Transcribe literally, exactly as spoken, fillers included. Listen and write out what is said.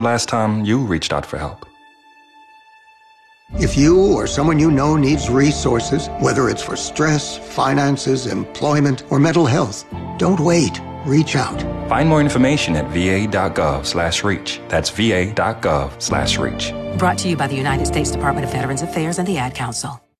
last time you reached out for help? If you or someone you know needs resources, whether it's for stress, finances, employment, or mental health, don't wait. Reach out. Find more information at va.gov slash reach. That's va.gov slash reach. Brought to you by the United States Department of Veterans Affairs and the Ad Council.